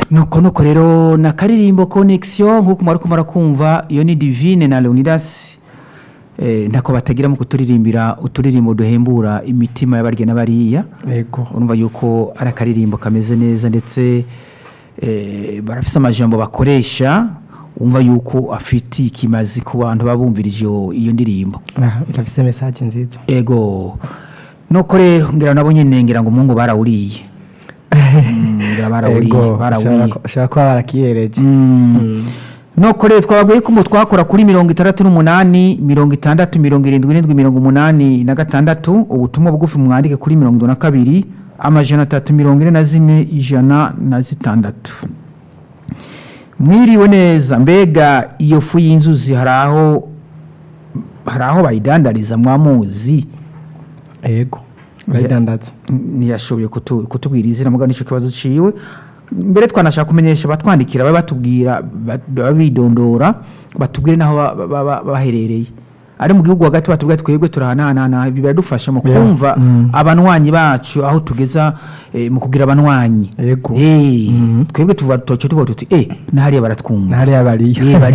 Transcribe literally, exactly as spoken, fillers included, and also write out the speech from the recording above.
nuko nuko rero na karirimbo connection nkuko mariko marakumva iyo ni Divine na Leonidas eh ntako batagira mu kuturirimbira uturirimbo duhembura imitima y'abarye n'abariya yego urumva yuko ari akaririmbo kameze neza ndetse eh barafise amajambo bakoresha umva yuko afiti ikimazi ku bantu babumvirije iyo ndirimbo aha irafise message nziza ego nuko rero ngira nabo nyene ngira ngo Mungu barawuriye ngira barawuriye barawuriye shaka ko barakiyereje nuko rero twababwiye ko twakora kuri mirongo itandatu n'umunani mirongo itandatu mirongo irindwi n'indwi mirongo umunani na gatandatu ubutumwa bugufi mwandike kuri mirongo na kabiri amajana atatu mirongo ine na zine ijana na zitandatu. Mwiriwe neza mbega iyo fu y'inzuzi haraho haraho bayidandariza mwamuzi yego bayidandaza ntiyashoboye kutubwira izina mugabo nico kibazo ciwe mbere twanashaka kumenyesha batwandikira baba batubwira babidondora batubwire naho baherereye ari mu gihugu hagati batubwira twebwe turahanana biradufasha mu kumva abanwanyi bacu aho tugeza mu kugira abanwanyi yego eh twebwe tuva toco tuvuga tuti eh nahari baratwumva nahari abari